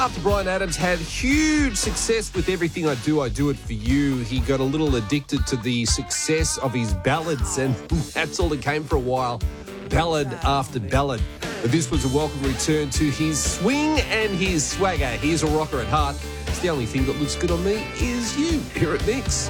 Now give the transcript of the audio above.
After Bryan Adams had huge success with Everything I Do It For You, he got a little addicted to the success of his ballads, and that's all that came for a while, ballad after ballad. But this was a welcome return to his swing and his swagger. He's a rocker at heart. It's the only thing that looks good on me is you here at Mix.